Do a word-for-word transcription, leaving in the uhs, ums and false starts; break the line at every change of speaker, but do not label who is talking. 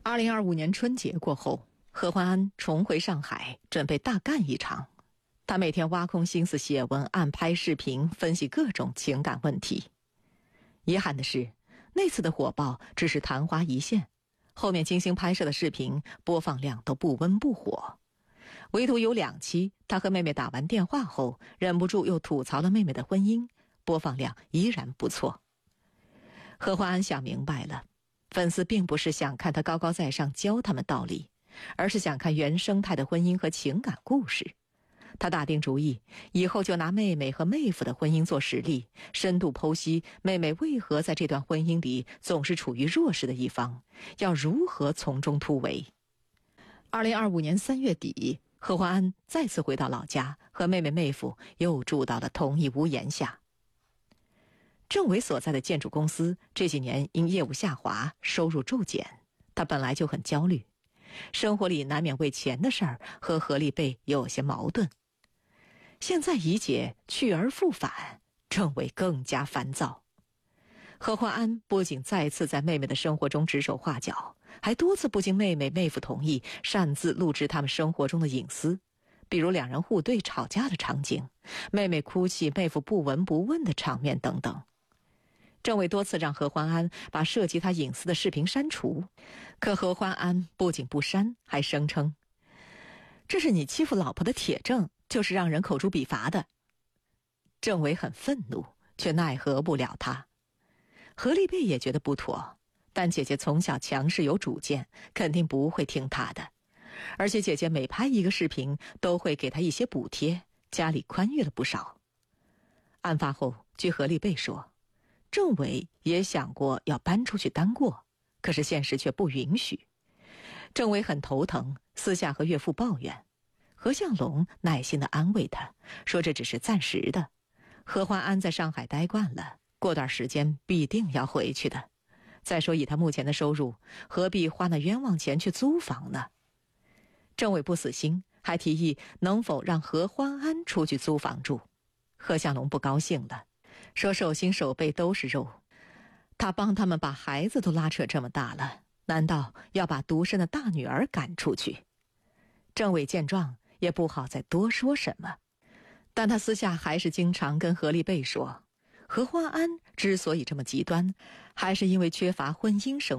二零二五年春节过后，何欢安重回上海，准备大干一场。他每天挖空心思写文案、拍视频，分析各种情感问题。遗憾的是，那次的火爆只是昙花一现，后面精心拍摄的视频播放量都不温不火。唯独有两期，他和妹妹打完电话后，忍不住又吐槽了妹妹的婚姻，播放量依然不错。何欢安想明白了，粉丝并不是想看他高高在上教他们道理，而是想看原生态的婚姻和情感故事。他打定主意，以后就拿妹妹和妹夫的婚姻做实例，深度剖析妹妹为何在这段婚姻里总是处于弱势的一方，要如何从中突围。二零二五年三月底，何欢安再次回到老家，和妹妹妹夫又住到了同一屋檐下。郑伟所在的建筑公司这几年因业务下滑，收入骤减，他本来就很焦虑，生活里难免为钱的事儿和何立贝有些矛盾。现在怡姐去而复返，郑伟更加烦躁。何欢安不仅再次在妹妹的生活中指手画脚，还多次不经妹妹妹夫同意擅自录制他们生活中的隐私，比如两人互对吵架的场景，妹妹哭泣妹夫不闻不问的场面等等。郑伟多次让何欢安把涉及他隐私的视频删除，可何欢安不仅不删，还声称这是你欺负老婆的铁证，就是让人口诛笔伐的。郑伟很愤怒，却奈何不了他。何立贝也觉得不妥，但姐姐从小强势有主见，肯定不会听她的，而且姐姐每拍一个视频都会给她一些补贴，家里宽裕了不少。案发后，据何立贝说，郑伟也想过要搬出去单过，可是现实却不允许。郑伟很头疼，私下和岳父抱怨。何向龙耐心地安慰他，说这只是暂时的，何欢安在上海待惯了，过段时间必定要回去的。再说以他目前的收入，何必花那冤枉钱去租房呢？郑伟不死心，还提议能否让何欢安出去租房住。何向龙不高兴了，说手心手背都是肉，他帮他们把孩子都拉扯这么大了，难道要把独生的大女儿赶出去？郑伟见状也不好再多说什么，但他私下还是经常跟何立贝说，何欢安之所以这么极端，还是因为缺乏婚姻生